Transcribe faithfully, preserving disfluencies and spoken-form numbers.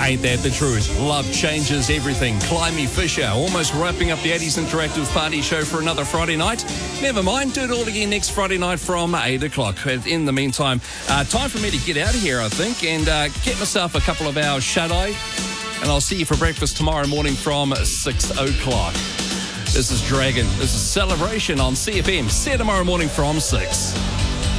Ain't that the truth? Love changes everything. Climby Fisher, almost wrapping up the eighties Interactive Party Show for another Friday night. Never mind, do it all again next Friday night from eight o'clock. In the meantime, uh, time for me to get out of here, I think, and uh, get myself a couple of hours shut-eye. And I'll see you for breakfast tomorrow morning from six o'clock. This is Dragon. This is Celebration on C F M. See you tomorrow morning from six.